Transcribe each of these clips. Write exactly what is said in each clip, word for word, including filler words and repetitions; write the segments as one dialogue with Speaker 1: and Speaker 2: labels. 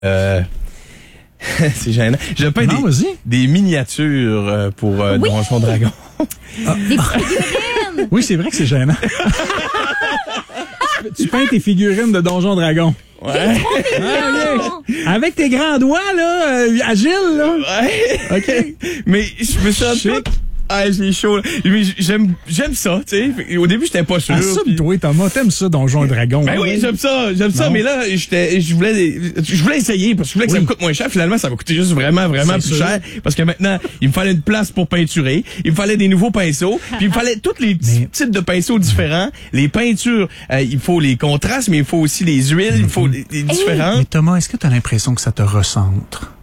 Speaker 1: Euh... c'est gênant. Je peins
Speaker 2: non,
Speaker 1: des, des miniatures euh, pour euh,
Speaker 3: oui.
Speaker 1: Donjon Dragon.
Speaker 3: Ah. Des figurines!
Speaker 2: Oui, c'est vrai que c'est gênant. tu, tu peins tes figurines de Donjon Dragon.
Speaker 1: Ouais.
Speaker 2: Ah, okay. Avec tes grands doigts, là, euh, agiles, là.
Speaker 1: Ouais.
Speaker 2: OK.
Speaker 1: Mais je me sens tout... Ah, j'ai chaud. Là. Mais j'aime, j'aime ça, tu sais. Au début, j'étais pas sûr.
Speaker 2: Ah, ça, pis toi, Thomas, t'aimes ça, Donjon Dragon.
Speaker 1: Ben oui, j'aime ça, j'aime ça, mais là, j'étais, je voulais, je voulais essayer parce que je voulais que oui. ça me coûte moins cher. Finalement, ça va coûter juste vraiment, vraiment plus sûr. cher parce que maintenant, il me fallait une place pour peinturer, il me fallait des nouveaux pinceaux, puis il me fallait tous les mais... types de pinceaux différents. Les peintures, euh, il faut les contrastes, mais il faut aussi les huiles, il faut les, les différents.
Speaker 2: Mais Thomas, est-ce que t'as l'impression que ça te recentre?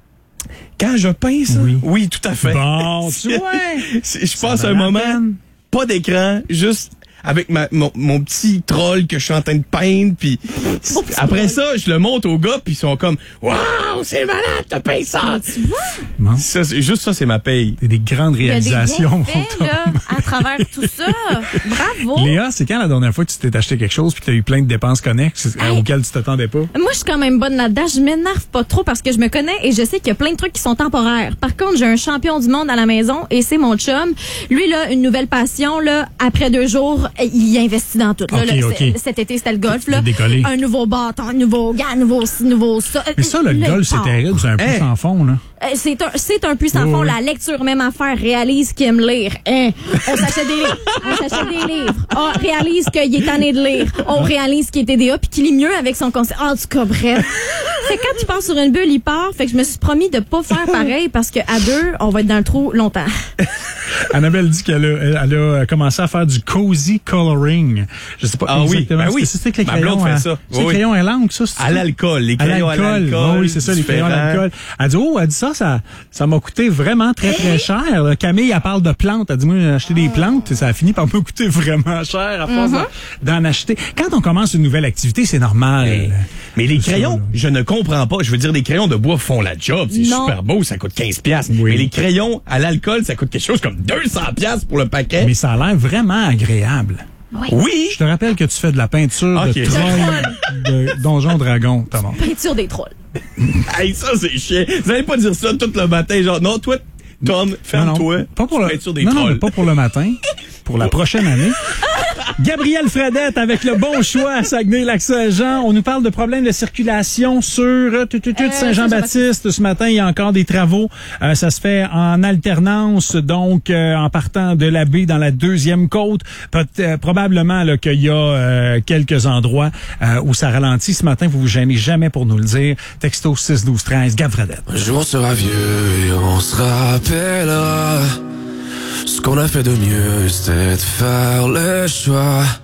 Speaker 1: Quand je peins ça?
Speaker 2: Oui.
Speaker 1: Oui, tout à fait.
Speaker 2: Bon, tu vois.
Speaker 1: Je passe un moment, pas d'écran, juste avec ma, mon, mon petit troll que je suis en train de peindre, puis après ça, je le montre aux gars, puis ils sont comme « Waouh, c'est malade, t'as peint ça! »
Speaker 2: Bon.
Speaker 1: Ça, c'est, juste ça, c'est ma paye.
Speaker 2: C'est des grandes réalisations.
Speaker 3: Il y a des bienfaits, là, à travers tout ça. Bravo!
Speaker 2: Léa, c'est quand la dernière fois que tu t'es acheté quelque chose puis que tu as eu plein de dépenses connexes hey. auxquelles tu t'attendais pas?
Speaker 3: Moi, je suis quand même bonne là-dedans. Je m'énerve pas trop parce que je me connais et je sais qu'il y a plein de trucs qui sont temporaires. Par contre, j'ai un champion du monde à la maison et c'est mon chum. Lui, là, une nouvelle passion, là, après deux jours, il investit dans tout. Là,
Speaker 2: okay,
Speaker 3: là,
Speaker 2: okay.
Speaker 3: Cet été, c'était le golf. Là.
Speaker 2: Un
Speaker 3: nouveau bâton, un nouveau gars, un nouveau ci, nouveau ça.
Speaker 2: Mais ça, le, le golf, c'est terrible. C'est un puits hey. sans fond, là.
Speaker 3: C'est un, c'est un puits sans
Speaker 2: oh,
Speaker 3: fond.
Speaker 2: oui.
Speaker 3: La lecture, même affaire. Réalise qu'il aime lire. Hein? On s'achète des livres. On s'achète des livres. On réalise qu'il est tanné de lire. On réalise qu'il est T D A puis qu'il lit mieux avec son conseil. En tout cas, bref. Fait que quand tu pars sur une bulle, il part. Fait que je me suis promis de pas faire pareil parce qu'à deux, on va être dans le trou longtemps.
Speaker 2: Annabelle dit qu'elle a, elle a commencé à faire du cozy coloring. Je sais pas
Speaker 1: ah
Speaker 2: exactement
Speaker 1: oui, ben oui.
Speaker 2: c'est ça que les
Speaker 1: Ma
Speaker 2: crayons
Speaker 1: blonde
Speaker 2: à,
Speaker 1: fait ça.
Speaker 2: C'est
Speaker 1: oui.
Speaker 2: les crayons à l'encre, ça.
Speaker 1: À l'alcool, les crayons à l'alcool.
Speaker 2: Oh, oui, c'est ça, les crayons à l'alcool. Elle dit, oh, elle dit ça, ça, ça m'a coûté vraiment très, très cher. Là. Camille, elle parle de plantes. Elle dit, moi, j'ai acheté des plantes et ça a fini par me coûter vraiment cher à force mm-hmm. d'en acheter. Quand on commence une nouvelle activité, c'est normal.
Speaker 1: Mais, mais les crayons, ça, je ne comprends pas. Je veux dire, les crayons de bois font la job. C'est non. super beau, ça coûte quinze piastres. Oui. Mais les crayons à l'alcool, ça coûte quelque chose comme deux cents piastres pour le paquet.
Speaker 2: Mais ça a l'air vraiment agréable.
Speaker 3: Oui.
Speaker 1: oui.
Speaker 2: Je te rappelle que tu fais de la peinture okay. de trolls de Donjon Dragon, Thomas.
Speaker 3: Peinture des trolls.
Speaker 1: Hey, ça, c'est chiant. Vous allez pas dire ça tout le matin, genre, non, toi, Tom, ferme-toi.
Speaker 2: Pas pour le
Speaker 1: peinture des
Speaker 2: non,
Speaker 1: trolls.
Speaker 2: Non, pas pour le matin. Pour la prochaine année. Gabrielle Fradette avec le bon choix à Saguenay-Lac-Saint-Jean. On nous parle de problèmes de circulation sur euh, Saint-Jean-Baptiste. Ce matin, il y a encore des travaux. Euh, ça se fait en alternance, donc euh, en partant de la baie dans la deuxième côte. Peut- euh, probablement là, qu'il y a euh, quelques endroits euh, où ça ralentit. Ce matin, vous vous gênez jamais pour nous le dire. Texto six douze treize, Gab Fradette.
Speaker 4: Un jour on sera vieux et on se rappellera. Ce qu'on a fait de mieux, c'était de faire le choix